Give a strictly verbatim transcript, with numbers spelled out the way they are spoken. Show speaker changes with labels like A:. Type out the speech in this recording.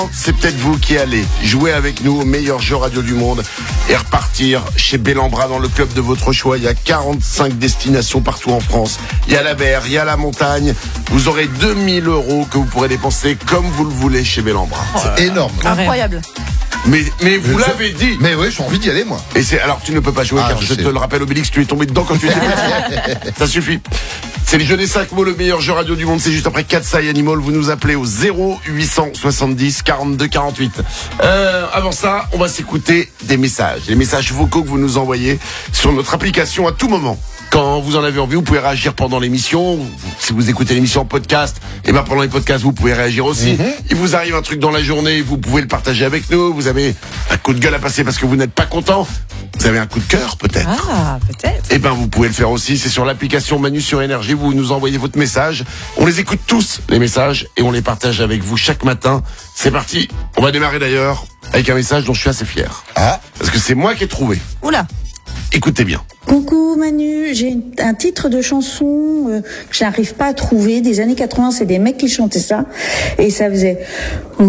A: C'est peut-être vous qui allez jouer avec nous au meilleur jeu radio du monde et repartir chez Bellambra dans le club de votre choix. Il y a quarante-cinq destinations partout en France. Il y a la mer, il y a la montagne. Vous aurez deux mille euros que vous pourrez dépenser comme vous le voulez chez Bellambra.
B: C'est énorme.
C: Incroyable.
A: Mais, mais vous
B: Je-
A: l'avez dit.
B: Mais oui, j'ai envie d'y aller, moi.
A: Et c'est, alors tu ne peux pas jouer
B: Ah,
A: car
B: je
A: je,
B: sais.
A: te le rappelle, Obélix, tu es tombé dedans quand tu étais petit. Ça suffit. C'est le jeu des cinq mots, le meilleur jeu radio du monde. C'est juste après Katsai Animal. Vous nous appelez au zéro huit cent soixante-dix quarante-deux quarante-huit. Euh, avant ça, on va s'écouter des messages. Les messages vocaux que vous nous envoyez sur notre application à tout moment. Quand vous en avez envie, vous pouvez réagir pendant l'émission. Si vous écoutez l'émission en podcast, et ben pendant les podcasts, vous pouvez réagir aussi.
B: Mm-hmm.
A: Il vous arrive un truc dans la journée, vous pouvez le partager avec nous. Vous avez un coup de gueule à passer parce que vous n'êtes pas content. Vous avez un coup de cœur, peut-être.
C: Ah, peut-être.
A: Eh ben, vous pouvez le faire aussi. C'est sur l'application Manu sur Énergie. Vous nous envoyez votre message. On les écoute tous, les messages, et on les partage avec vous chaque matin. C'est parti. On va démarrer d'ailleurs avec un message dont je suis assez fier.
B: Ah,
A: Parce que c'est moi qui ai trouvé.
C: Oula.
A: Écoutez bien.
D: Coucou Manu, j'ai un titre de chanson euh, que j'arrive pas à trouver. Des années quatre-vingts, c'est des mecs qui chantaient ça. Et ça faisait...